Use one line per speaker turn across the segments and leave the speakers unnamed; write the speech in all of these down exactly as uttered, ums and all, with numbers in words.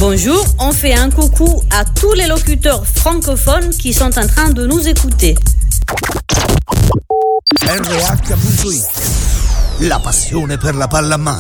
Bonjour, on fait un coucou à tous les locuteurs francophones qui sont en train de nous écouter.
R H punto it, la passione per la pallamano.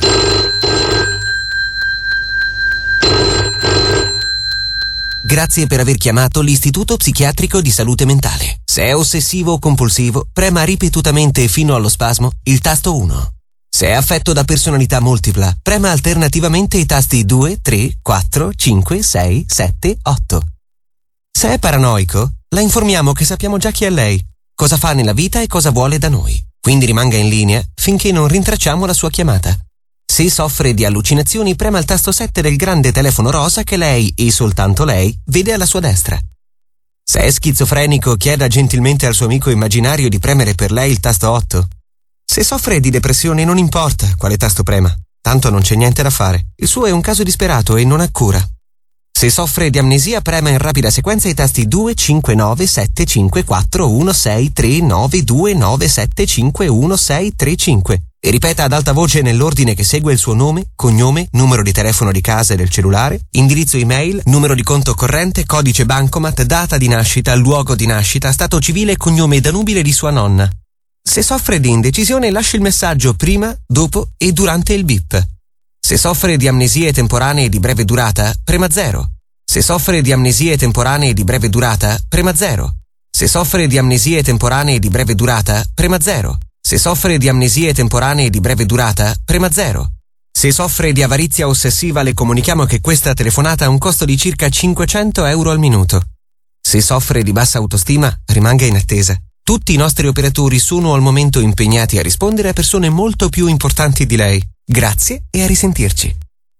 Grazie per aver chiamato l'Istituto Psichiatrico di Salute Mentale. Se è ossessivo o compulsivo, prema ripetutamente fino allo spasmo il tasto uno. Se è affetto da personalità multipla, prema alternativamente i tasti due, tre, quattro, cinque, sei, sette, otto. Se è paranoico, la informiamo che sappiamo già chi è lei, cosa fa nella vita e cosa vuole da noi. Quindi rimanga in linea finché non rintracciamo la sua chiamata. Se soffre di allucinazioni, prema il tasto sette del grande telefono rosa che lei, e soltanto lei, vede alla sua destra. Se è schizofrenico, chieda gentilmente al suo amico immaginario di premere per lei il tasto otto. Se soffre di depressione non importa quale tasto prema, tanto non c'è niente da fare. Il suo è un caso disperato e non ha cura. Se soffre di amnesia, prema in rapida sequenza i tasti due, cinque, nove, sette, cinque, quattro, uno, sei, tre, nove, due, nove, sette, cinque, uno, sei, tre, cinque e ripeta ad alta voce nell'ordine che segue il suo nome, cognome, numero di telefono di casa e del cellulare, indirizzo email, numero di conto corrente, codice bancomat, data di nascita, luogo di nascita, stato civile e cognome danubile di sua nonna. Se soffre di indecisione, lasci il messaggio prima, dopo e durante il bip. Se soffre di amnesie temporanee di breve durata, prema zero. Se soffre di amnesie temporanee di breve durata, prema zero. Se soffre di amnesie temporanee di breve durata, prema zero. Se soffre di amnesie temporanee di breve durata, prema zero. Se soffre di avarizia ossessiva, le comunichiamo che questa telefonata ha un costo di circa cinquecento euro al minuto. Se soffre di bassa autostima, rimanga in attesa. Tutti i nostri operatori sono al momento impegnati a rispondere a persone molto più importanti di lei. Grazie e a risentirci.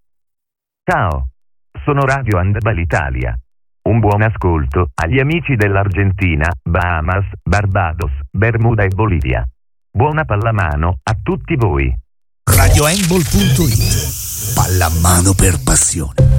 Ciao, sono Radio Handball Italia. Un buon ascolto agli amici dell'Argentina, Bahamas, Barbados, Bermuda e Bolivia. Buona pallamano a tutti voi.
Radio Handball punto it, pallamano per passione.